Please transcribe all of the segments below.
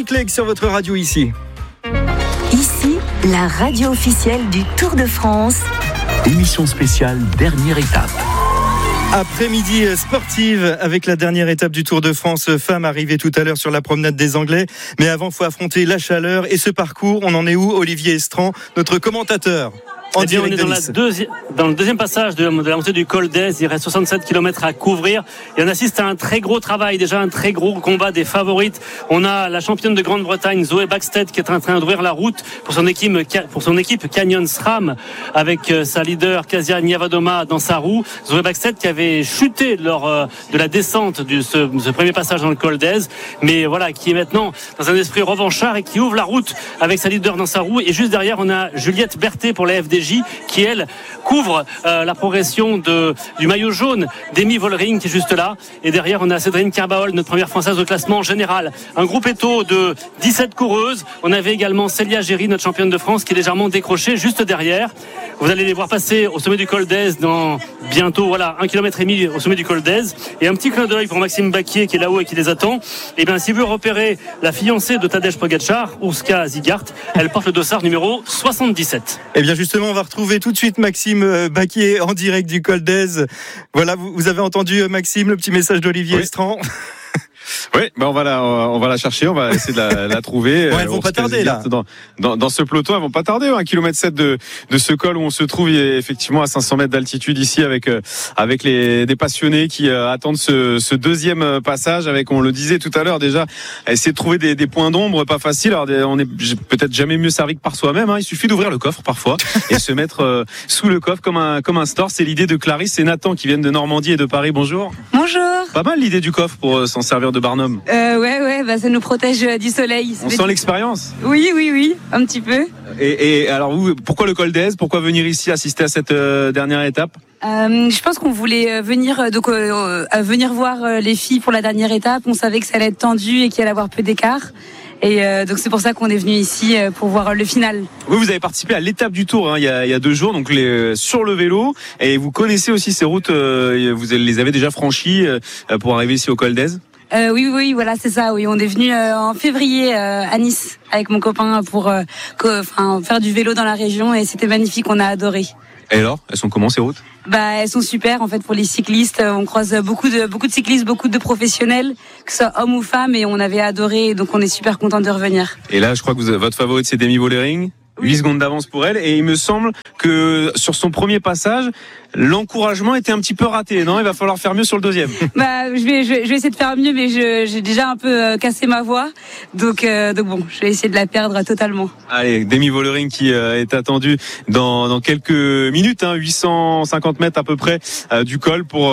Dany Clegg sur votre radio ici. Ici, la radio officielle du Tour de France. Émission spéciale, dernière étape. Après-midi sportive avec la dernière étape du Tour de France femmes arrivée tout à l'heure sur la promenade des Anglais. Mais avant, il faut affronter la chaleur et ce parcours. On en est où, Olivier Estran, notre commentateur? On est dans le deuxième passage de la montée du Col d'Èze. Il reste 67 km à couvrir et on assiste à un très gros travail, déjà un très gros combat des favorites. On a la championne de Grande-Bretagne Zoe Bäckstedt qui est en train d'ouvrir la route pour son équipe Canyon SRAM avec sa leader Kasia Nievadoma dans sa roue. Zoe Bäckstedt qui avait chuté lors de la descente de ce premier passage dans le Col d'Èze, mais voilà, qui est maintenant dans un esprit revanchard et qui ouvre la route avec sa leader dans sa roue. Et juste derrière, on a Juliette Berthet pour la FDJ qui elle couvre la progression du maillot jaune d'Amy Vollering qui est juste là, et derrière on a Cédrine Carbaol, notre première française au classement général. Un groupe étau de 17 coureuses. On avait également Célia Géry, notre championne de France, qui est légèrement décrochée juste derrière. Vous allez les voir passer au sommet du Col d'Èze dans bientôt 1,5 km au sommet du Col d'Èze. Et un petit clin d'œil pour Maxime Baquier qui est là-haut et qui les attend. Et bien si vous repérez la fiancée de Tadej Pogačar, Urška Zigart, elle porte le dossard numéro 77. Et bien justement, on va retrouver tout de suite Maxime Baquier en direct du Col d'Èze. Voilà, vous avez entendu Maxime, le petit message d'Olivier Estran. Oui, on va la chercher, on va essayer de la trouver. Bon, elles vont pas tarder là. Dans ce peloton, elles vont pas tarder. 1,7 km de ce col où on se trouve effectivement à 500 mètres d'altitude ici avec des passionnés qui attendent ce deuxième passage avec, on le disait tout à l'heure déjà, essayer de trouver des points d'ombre pas facile. Alors on est peut-être jamais mieux servi que par soi-même. Il suffit d'ouvrir le coffre parfois et se mettre sous le coffre comme un store. C'est l'idée de Clarisse et Nathan qui viennent de Normandie et de Paris. Bonjour. Bonjour. Pas mal l'idée du coffre pour s'en servir de Barnum. Ouais, ça nous protège du soleil. On sent l'expérience. Oui, un petit peu. Et alors pourquoi le Col d'Èze? Pourquoi venir ici assister à cette dernière étape? Je pense qu'on voulait venir voir les filles pour la dernière étape. On savait que ça allait être tendu et qu'il allait y avoir peu d'écart. Et donc c'est pour ça qu'on est venu ici pour voir le final. Vous avez participé à l'étape du Tour il y a 2 jours, donc sur le vélo, et vous connaissez aussi ces routes. Vous les avez déjà franchies pour arriver ici au Col d'Èze? Oui, voilà, c'est ça. Oui, on est venu en février à Nice avec mon copain pour faire du vélo dans la région, et c'était magnifique. On a adoré. Et alors, elles sont comment ces routes? Elles sont super en fait pour les cyclistes. On croise beaucoup de cyclistes, beaucoup de professionnels, que ce soit hommes ou femmes, et on avait adoré. Et donc on est super content de revenir. Et là, je crois que votre favorite c'est Amy Vollering. 8 secondes d'avance pour elle, et il me semble que sur son premier passage, l'encouragement était un petit peu raté, non? Il va falloir faire mieux sur le deuxième. Je vais essayer de faire mieux, mais j'ai déjà un peu cassé ma voix, donc bon, je vais essayer de la perdre totalement. Allez, Amy Vollering qui est attendue dans quelques minutes, 850 mètres à peu près du col pour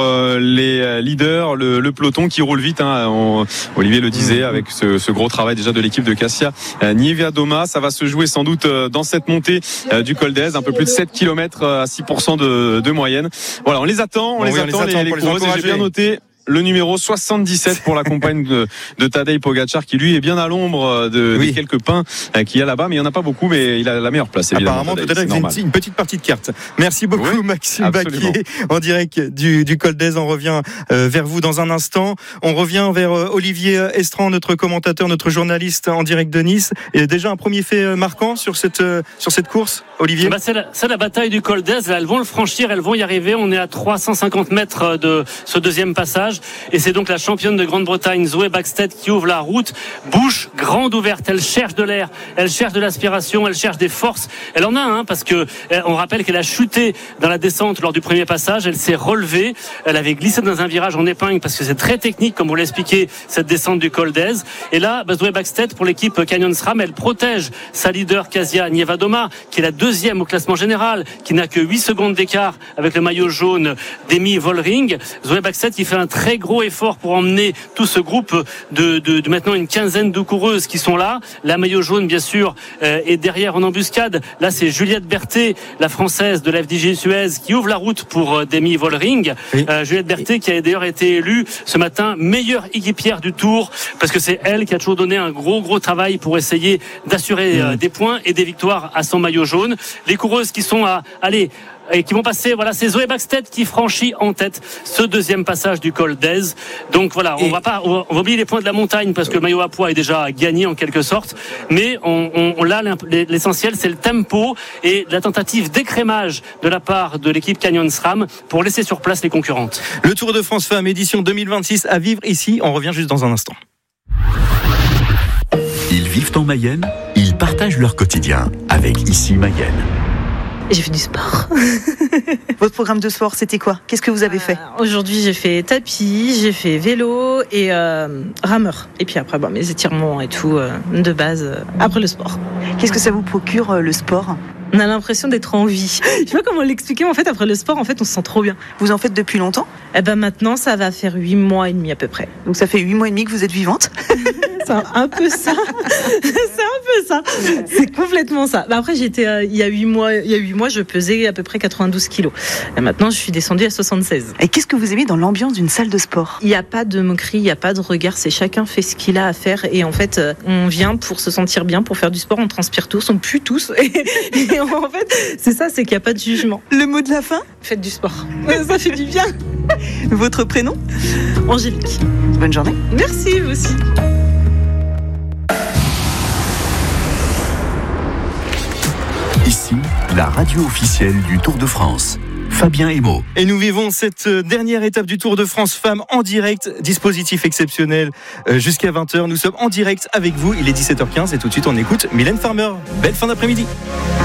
les leaders, le peloton qui roule vite. Olivier le disait avec ce gros travail déjà de l'équipe de Kasia Nievadoma. Ça va se jouer sans doute dans cette montée du Col d'Èze, un peu plus de 7 km à 6% de moyenne. Voilà, on les attend, les coureuses, et j'ai bien noté le numéro 77 pour la compagne de Tadej Pogačar, qui lui est bien à l'ombre des quelques pins qu'il y a là-bas, mais il n'y en a pas beaucoup, mais il a la meilleure place évidemment. Apparemment Tadej, une petite partie de carte. Merci beaucoup Maxime Baquier en direct du Col d'Èze. On revient vers vous dans un instant. On revient vers Olivier Estran, notre commentateur, notre journaliste en direct de Nice. Et déjà un premier fait marquant sur cette course, Olivier? C'est la bataille du Col d'Èze. Elles vont le franchir, elles vont y arriver. On est à 350 mètres de ce deuxième passage. Et c'est donc la championne de Grande-Bretagne Zoe Bäckstedt qui ouvre la route, bouche grande ouverte. Elle cherche de l'air, elle cherche de l'aspiration, elle cherche des forces. Elle en a, parce que on rappelle qu'elle a chuté dans la descente lors du premier passage. Elle s'est relevée, elle avait glissé dans un virage en épingle parce que c'est très technique, comme vous l'expliquez, cette descente du Col d'Èze. Et là, Zoe Bäckstedt pour l'équipe Canyon SRAM, elle protège sa leader Kasia Nievadoma, qui est la deuxième au classement général, qui n'a que 8 secondes d'écart avec le maillot jaune d'Amy Vollering. Zoe Bäckstedt qui fait un très gros effort pour emmener tout ce groupe de maintenant une quinzaine de coureuses qui sont là. La maillot jaune, bien sûr, est derrière en embuscade. Là, c'est Juliette Berthet, la française de la FDJ Suez, qui ouvre la route pour Amy Vollering. Juliette Berthet qui a d'ailleurs été élue ce matin meilleure équipière du Tour, parce que c'est elle qui a toujours donné un gros travail pour essayer d'assurer des points et des victoires à son maillot jaune. Les coureuses qui sont à et qui vont passer. Voilà, c'est Zoé Baxted qui franchit en tête ce deuxième passage du col d'Ez. Donc voilà, on va oublier les points de la montagne parce que le maillot à pois est déjà gagné en quelque sorte, mais là l'essentiel c'est le tempo et la tentative d'écrémage de la part de l'équipe Canyon SRAM pour laisser sur place les concurrentes. Le Tour de France Femmes édition 2026 à vivre ici. On revient juste dans un instant. Ils vivent en Mayenne, ils partagent leur quotidien avec Ici Mayenne. J'ai fait du sport. Votre programme de sport, c'était quoi ? Qu'est-ce que vous avez fait ? Aujourd'hui, j'ai fait tapis, j'ai fait vélo et rameur. Et puis après, mes étirements et tout de base après le sport. Qu'est-ce que ça vous procure le sport ? On a l'impression d'être en vie. Je sais pas comment l'expliquer, mais en fait, après le sport, on se sent trop bien. Vous en faites depuis longtemps ? Maintenant, ça va faire 8 mois et demi à peu près. Donc ça fait 8 mois et demi que vous êtes vivante ? C'est un peu ça. C'est complètement ça. Après, j'étais il y a 8 mois, je pesais à peu près 92 kilos. Et maintenant, je suis descendue à 76. Et qu'est-ce que vous aimez dans l'ambiance d'une salle de sport ? Il n'y a pas de moquerie, il n'y a pas de regard. C'est chacun fait ce qu'il a à faire. Et en fait, on vient pour se sentir bien, pour faire du sport. On transpire tous, on pue tous. Et en fait, c'est ça, c'est qu'il n'y a pas de jugement. Le mot de la fin ? Faites du sport. Ça fait du bien. Votre prénom ? Angélique. Bonne journée. Merci, vous aussi. Ici, la radio officielle du Tour de France. Fabien Emo. Et nous vivons cette dernière étape du Tour de France Femmes en direct. Dispositif exceptionnel jusqu'à 20h. Nous sommes en direct avec vous. Il est 17h15 et tout de suite on écoute Mylène Farmer. Belle fin d'après-midi.